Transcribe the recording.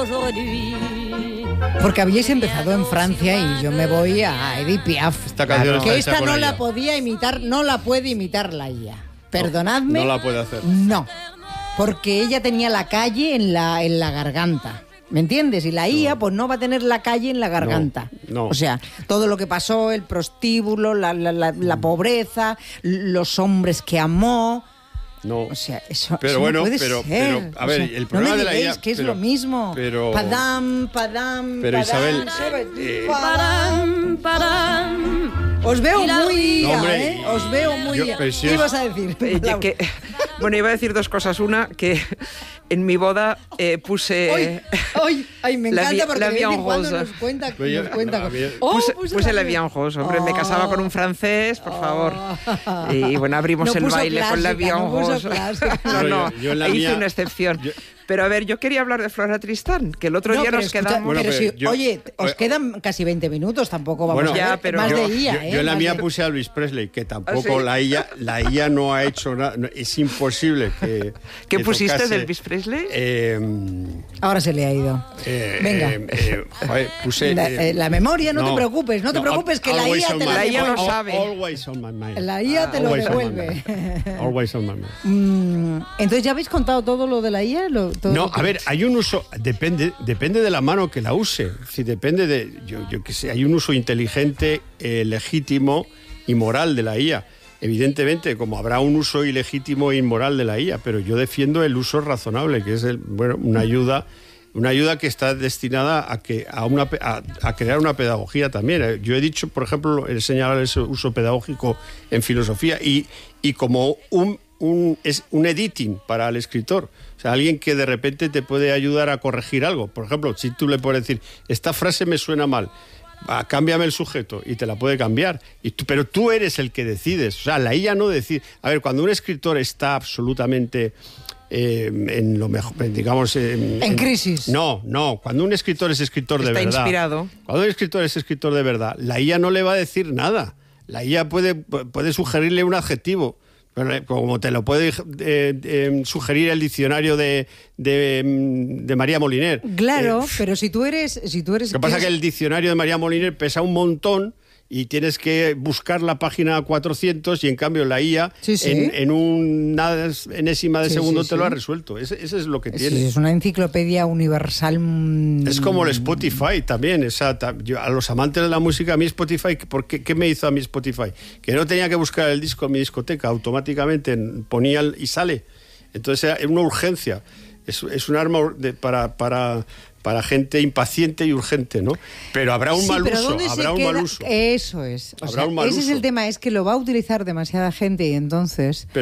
Porque habíais empezado en Francia y yo me voy a Edith Piaf. Esta canción está que hecha esta por no ella. la podía imitar, no la puede imitar la IA. Perdonadme. No la puede hacer. No, porque ella tenía la calle en la garganta. ¿Me entiendes? Y la IA pues no va a tener la calle en la garganta. No. O sea, todo lo que pasó, el prostíbulo, la pobreza, los hombres que amó. No. O sea, eso, pero eso bueno, no puede pero, ser. a ver, O sea, el problema no me de la digáis IA, que es pero- lo mismo. pero- Padam. Pero Isabel, Os veo muy No, IA, hombre, ¿eh? Os veo muy yo- IA. pero si ¿Qué es- ibas a decir? Bueno, iba a decir dos cosas. Una, que en mi boda puse... Ay, me La encanta vie- porque la de vez en vie cuando en nos rose. cuenta. Pero yo- Nos cuenta a ver, Puse la vie en rose, hombre, me casaba con un francés, por favor. Y bueno, abrimos No el puso baile con la vie clásica, en no puso rose. clásica. No, Pero no, yo en la hice mía- una excepción. yo- Pero a ver, yo quería hablar de Flora Tristán, que el otro No, día pero nos escucha, quedamos... Bueno, pero pero si, yo- oye, os quedan casi 20 minutos, tampoco vamos Bueno, a ver. ya, pero más yo- de IA, yo en la Más mía de- puse a Elvis Presley, que tampoco ¿Ah, sí? la IA no ha hecho nada. Es imposible que. ¿Qué que pusiste tocase, de Elvis Presley? Ahora se le ha ido. Venga. Joder, puse. La memoria, no te preocupes, no te preocupes, que la always IA on te my la La IA mind. lo sabe. Always on my mind. La IA te lo Always on my devuelve. mind. Always on my mind. Entonces, ¿ya habéis contado todo lo de la IA? Todo No, lo que- a ver, hay un uso, depende de la mano que la use. Si depende de, yo qué sé, hay un uso inteligente, legítimo y moral de la IA. Evidentemente, como habrá un uso ilegítimo e inmoral de la IA, pero yo defiendo el uso razonable, que es una ayuda que está destinada a crear una pedagogía también. Yo he dicho, por ejemplo, he señalado ese uso pedagógico en filosofía y como es un editing para el escritor. O sea, alguien que de repente te puede ayudar a corregir algo. Por ejemplo, si tú le puedes decir, esta frase me suena mal, cámbiame el sujeto, y te la puede cambiar. Pero tú eres el que decides. O sea, la IA no decide. A ver, cuando un escritor está absolutamente en lo mejor, digamos... En crisis. No. Cuando un escritor es escritor de Está verdad... inspirado. Cuando un escritor es escritor de verdad, la IA no le va a decir nada. La IA puede sugerirle un adjetivo, como te lo puede sugerir el diccionario de María Moliner. Claro, pero si tú eres... Lo que pasa es que el diccionario de María Moliner pesa un montón y tienes que buscar la página 400 y en cambio la IA Sí. en una enésima de Sí, segundo sí, te lo sí. ha resuelto. Eso es lo que tiene. Es una enciclopedia universal. Es como el Spotify también. A los amantes de la música, a mí Spotify, ¿qué me hizo a mí Spotify? Que no tenía que buscar el disco en mi discoteca, automáticamente ponía y sale. Entonces era una urgencia. Es un arma para gente impaciente y urgente, ¿no? Pero habrá un mal uso. Habrá un mal uso. Eso es. Habrá un mal ese es uso. el tema, es que lo va a utilizar demasiada gente y entonces...